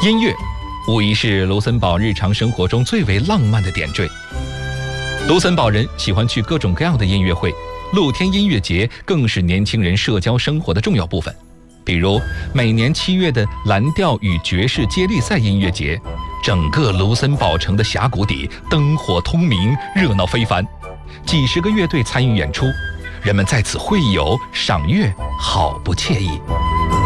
音乐无疑是卢森堡日常生活中最为浪漫的点缀。卢森堡人喜欢去各种各样的音乐会，露天音乐节更是年轻人社交生活的重要部分。比如每年7月的蓝调与爵士接力赛音乐节，整个卢森堡城的峡谷底灯火通明，热闹非凡，几十个乐队参与演出，人们在此会友赏乐，好不惬意。